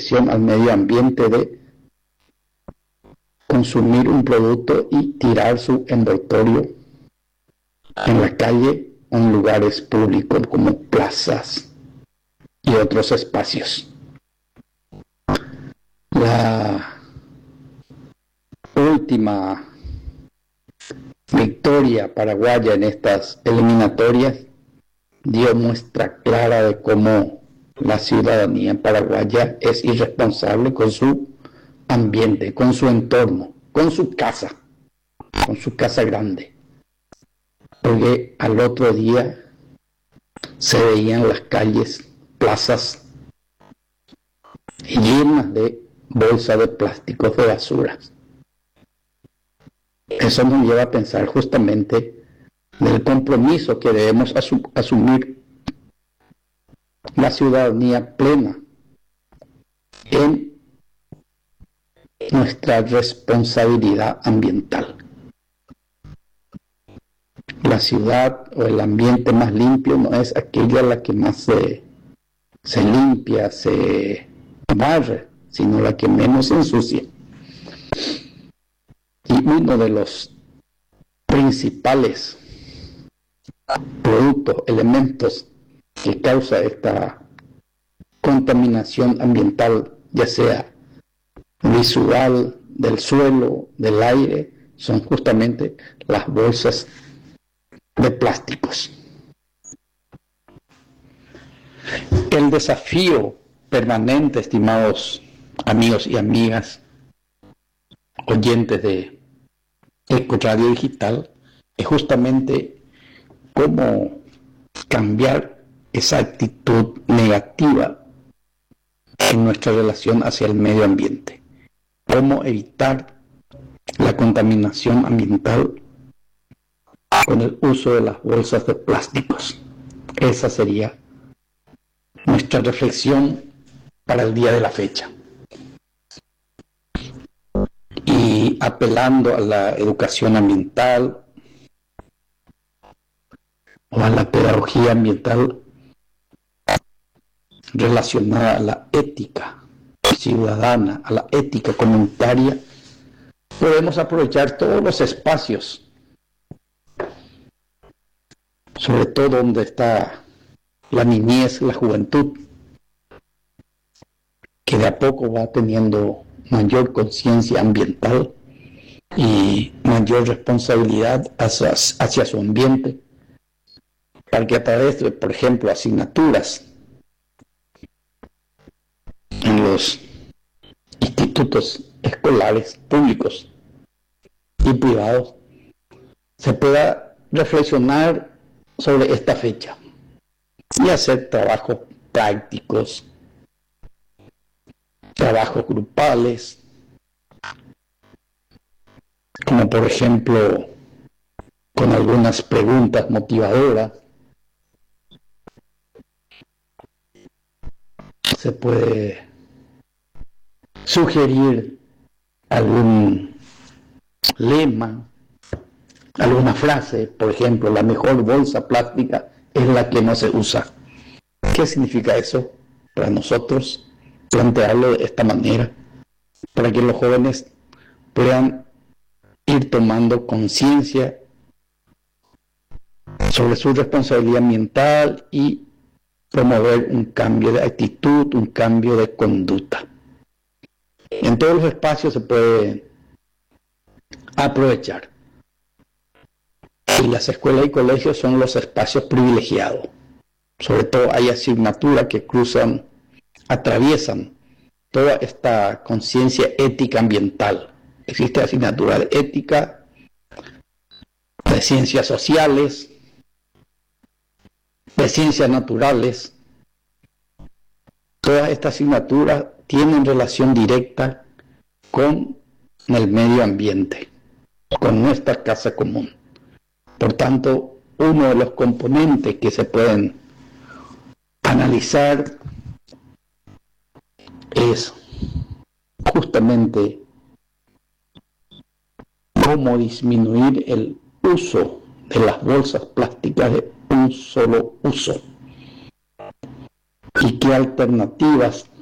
protección al medio ambiente de consumir un producto y tirar su envoltorio en la calle o en lugares públicos como plazas y otros espacios. La última victoria paraguaya en estas eliminatorias dio muestra clara de cómo la ciudadanía paraguaya es irresponsable con su ambiente, con su entorno, con su casa grande. Porque al otro día se veían las calles, plazas llenas de bolsas de plásticos de basura. Eso nos lleva a pensar justamente del compromiso que debemos asumir la ciudadanía plena en nuestra responsabilidad ambiental. La ciudad o el ambiente más limpio no es aquella la que más se limpia, se barre, sino la que menos se ensucia. Y uno de los principales productos, elementos que causa esta contaminación ambiental, ya sea visual, del suelo, del aire, son justamente las bolsas de plásticos. El desafío permanente, estimados amigos y amigas, oyentes de Ecoradio Digital, es justamente cómo cambiar esa actitud negativa en nuestra relación hacia el medio ambiente, cómo evitar la contaminación ambiental con el uso de las bolsas de plásticos. Esa sería nuestra reflexión para el día de la fecha. Y apelando a la educación ambiental o a la pedagogía ambiental relacionada a la ética ciudadana, a la ética comunitaria, podemos aprovechar todos los espacios, sobre todo donde está la niñez, la juventud, que de a poco va teniendo mayor conciencia ambiental y mayor responsabilidad hacia su ambiente, para que a través de, por ejemplo, asignaturas en los institutos escolares públicos y privados se pueda reflexionar sobre esta fecha y hacer trabajos prácticos, trabajos grupales, como por ejemplo con algunas preguntas motivadoras. Se puede sugerir algún lema, alguna frase, por ejemplo, la mejor bolsa plástica es la que no se usa. ¿Qué significa eso para nosotros? Plantearlo de esta manera, para que los jóvenes puedan ir tomando conciencia sobre su responsabilidad ambiental y promover un cambio de actitud, un cambio de conducta. En todos los espacios se puede aprovechar. Y las escuelas y colegios son los espacios privilegiados. Sobre todo hay asignaturas que atraviesan toda esta conciencia ética ambiental. Existe asignatura de ética, de ciencias sociales, de ciencias naturales. Todas estas asignaturas tienen relación directa con el medio ambiente, con nuestra casa común. Por tanto, uno de los componentes que se pueden analizar es justamente cómo disminuir el uso de las bolsas plásticas de un solo uso y qué alternativas